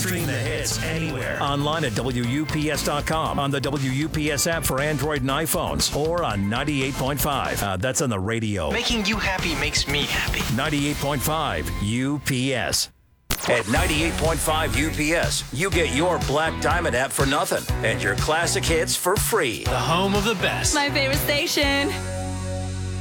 Stream the hits anywhere. Online at WUPS.com, on the WUPS app for Android and iPhones, or on 98.5. That's on the radio. Making you happy makes me happy. 98.5 UPS. At 98.5 UPS, you get your Black Diamond app for nothing and your classic hits for free. The home of the best. My favorite station.